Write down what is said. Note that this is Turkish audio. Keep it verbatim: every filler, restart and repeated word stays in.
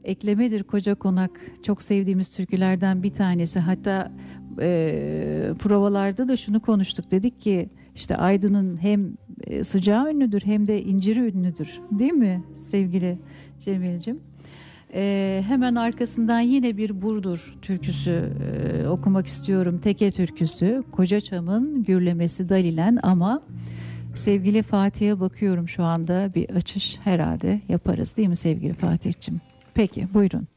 eklemedir Koca Konak. Çok sevdiğimiz türkülerden bir tanesi. Hatta e, provalarda da şunu konuştuk. Dedik ki işte Aydın'ın hem e, sıcağı ünlüdür hem de inciri ünlüdür. Değil mi sevgili Cemil'cim? E, hemen arkasından yine bir Burdur türküsü e, okumak istiyorum. Teke türküsü. Kocaçam'ın gürlemesi Dalilen ama sevgili Fatih'e bakıyorum şu anda, bir açış herhalde yaparız değil mi sevgili Fatih'cim? Peki buyurun.